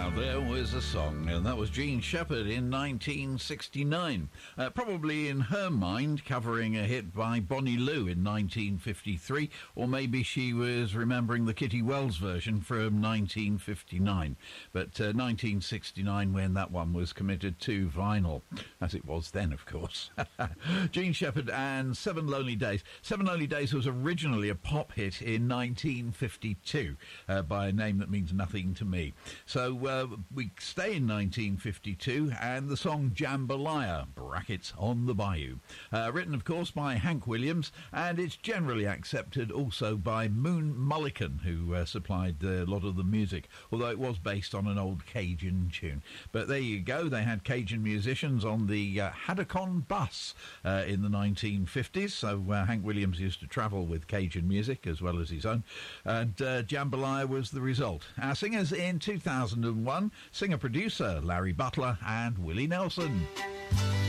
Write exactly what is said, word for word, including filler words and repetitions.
Now, there was a song, and that was Jean Shepherd in nineteen sixty-nine. Uh, probably in her mind, covering a hit by Bonnie Lou in nineteen fifty-three, or maybe she was remembering the Kitty Wells version from nineteen fifty-nine. But uh, nineteen sixty-nine, when that one was committed to vinyl, as it was then, of course. Jean Shepherd and Seven Lonely Days. Seven Lonely Days was originally a pop hit in nineteen fifty-two uh, by a name that means nothing to me. So uh, we stay in nineteen fifty-two, and the song Jambalaya, brackets, on the Bayou. Uh, written, of course, by Hank Williams, and it's generally accepted also by Moon Mullican, who uh, supplied uh, a lot of the music, although it was based on an old Cajun tune. But there you go, they had Cajun musicians on the uh, Hadacon bus uh, in the nineteen fifties, so uh, Hank Williams used to travel with Cajun music as well as his own, and uh, Jambalaya was the result. Our singers in two thousand one, singer-producer Larry Butler and Willie Nelson.